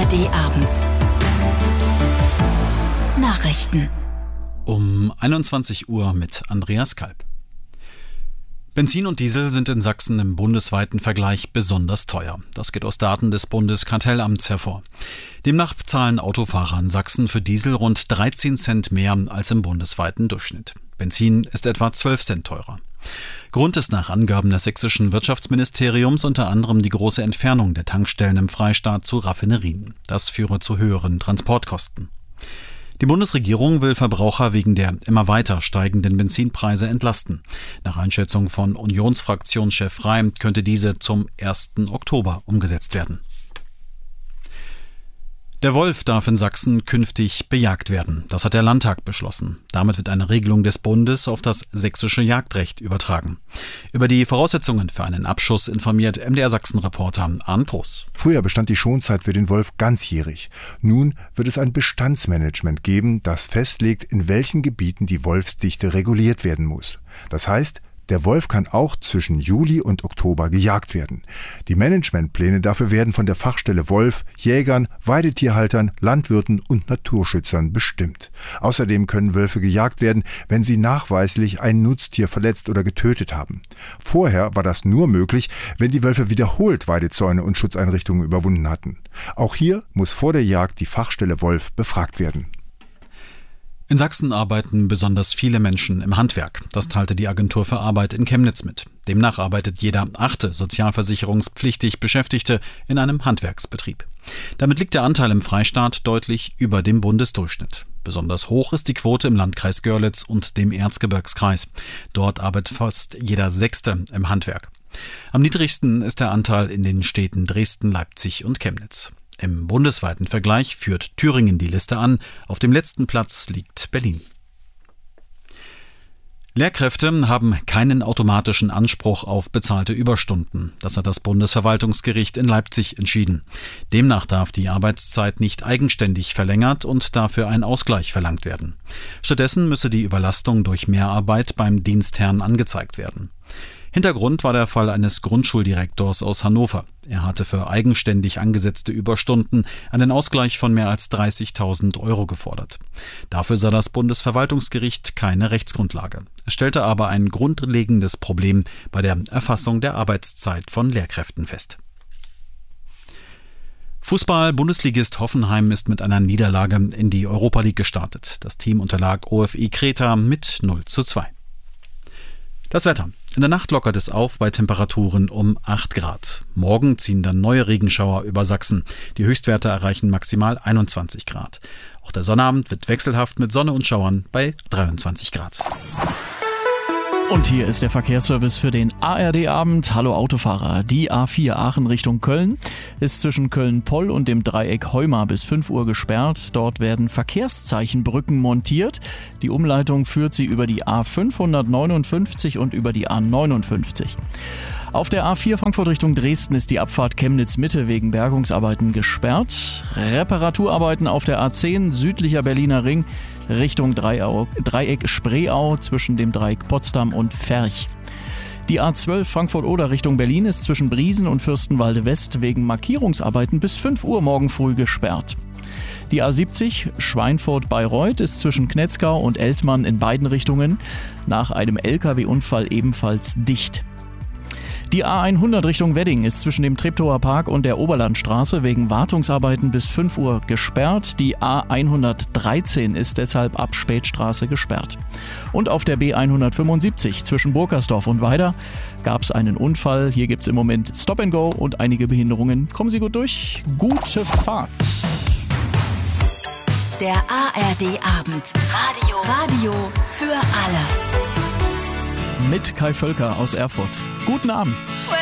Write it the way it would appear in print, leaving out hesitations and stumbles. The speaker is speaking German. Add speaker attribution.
Speaker 1: ARD-Abend. Nachrichten.
Speaker 2: Um 21 Uhr mit Andreas Kalb. Benzin und Diesel sind in Sachsen im bundesweiten Vergleich besonders teuer. Das geht aus Daten des Bundeskartellamts hervor. Demnach zahlen Autofahrer in Sachsen für Diesel rund 13 Cent mehr als im bundesweiten Durchschnitt. Benzin ist etwa 12 Cent teurer. Grund ist nach Angaben des sächsischen Wirtschaftsministeriums unter anderem die große Entfernung der Tankstellen im Freistaat zu Raffinerien. Das führe zu höheren Transportkosten. Die Bundesregierung will Verbraucher wegen der immer weiter steigenden Benzinpreise entlasten. Nach Einschätzung von Unionsfraktionschef Frey könnte diese zum 1. Oktober umgesetzt werden. Der Wolf darf in Sachsen künftig bejagt werden. Das hat der Landtag beschlossen. Damit wird eine Regelung des Bundes auf das sächsische Jagdrecht übertragen. Über die Voraussetzungen für einen Abschuss informiert MDR-Sachsen-Reporter Arndt Groß.
Speaker 3: Früher bestand die Schonzeit für den Wolf ganzjährig. Nun wird es ein Bestandsmanagement geben, das festlegt, in welchen Gebieten die Wolfsdichte reguliert werden muss. Das heißt, der Wolf kann auch zwischen Juli und Oktober gejagt werden. Die Managementpläne dafür werden von der Fachstelle Wolf, Jägern, Weidetierhaltern, Landwirten und Naturschützern bestimmt. Außerdem können Wölfe gejagt werden, wenn sie nachweislich ein Nutztier verletzt oder getötet haben. Vorher war das nur möglich, wenn die Wölfe wiederholt Weidezäune und Schutzeinrichtungen überwunden hatten. Auch hier muss vor der Jagd die Fachstelle Wolf befragt werden.
Speaker 2: In Sachsen arbeiten besonders viele Menschen im Handwerk. Das teilte die Agentur für Arbeit in Chemnitz mit. Demnach arbeitet jeder 8. sozialversicherungspflichtig Beschäftigte in einem Handwerksbetrieb. Damit liegt der Anteil im Freistaat deutlich über dem Bundesdurchschnitt. Besonders hoch ist die Quote im Landkreis Görlitz und dem Erzgebirgskreis. Dort arbeitet fast jeder 6. im Handwerk. Am niedrigsten ist der Anteil in den Städten Dresden, Leipzig und Chemnitz. Im bundesweiten Vergleich führt Thüringen die Liste an. Auf dem letzten Platz liegt Berlin. Lehrkräfte haben keinen automatischen Anspruch auf bezahlte Überstunden. Das hat das Bundesverwaltungsgericht in Leipzig entschieden. Demnach darf die Arbeitszeit nicht eigenständig verlängert und dafür ein Ausgleich verlangt werden. Stattdessen müsse die Überlastung durch Mehrarbeit beim Dienstherrn angezeigt werden. Hintergrund war der Fall eines Grundschuldirektors aus Hannover. Er hatte für eigenständig angesetzte Überstunden einen Ausgleich von mehr als 30.000 € gefordert. Dafür sah das Bundesverwaltungsgericht keine Rechtsgrundlage. Es stellte aber ein grundlegendes Problem bei der Erfassung der Arbeitszeit von Lehrkräften fest. Fußball-Bundesligist Hoffenheim ist mit einer Niederlage in die Europa League gestartet. Das Team unterlag OFI Kreta mit 0:2. Das Wetter. In der Nacht lockert es auf bei Temperaturen um 8 Grad. Morgen ziehen dann neue Regenschauer über Sachsen. Die Höchstwerte erreichen maximal 21 Grad. Auch der Sonnabend wird wechselhaft mit Sonne und Schauern bei 23 Grad.
Speaker 4: Und hier ist der Verkehrsservice für den ARD-Abend. Hallo Autofahrer. Die A4 Aachen Richtung Köln ist zwischen Köln-Poll und dem Dreieck Heuma bis 5 Uhr gesperrt. Dort werden Verkehrszeichenbrücken montiert. Die Umleitung führt sie über die A559 und über die A59. Auf der A4 Frankfurt Richtung Dresden ist die Abfahrt Chemnitz-Mitte wegen Bergungsarbeiten gesperrt. Reparaturarbeiten auf der A10 südlicher Berliner Ring Richtung Dreieck Spreeau zwischen dem Dreieck Potsdam und Ferch. Die A12 Frankfurt-Oder Richtung Berlin ist zwischen Briesen und Fürstenwalde West wegen Markierungsarbeiten bis 5 Uhr morgen früh gesperrt. Die A70 Schweinfurt-Bayreuth ist zwischen Knetzgau und Eltmann in beiden Richtungen nach einem LKW-Unfall ebenfalls dicht. Die A100 Richtung Wedding ist zwischen dem Treptower Park und der Oberlandstraße wegen Wartungsarbeiten bis 5 Uhr gesperrt. Die A113 ist deshalb ab Spätstraße gesperrt. Und auf der B175 zwischen Burkersdorf und Weida gab es einen Unfall. Hier gibt es im Moment Stop and Go und einige Behinderungen. Kommen Sie gut durch. Gute Fahrt.
Speaker 1: Der ARD-Abend. Radio für alle.
Speaker 4: Mit Kai Völker aus Erfurt. Guten Abend.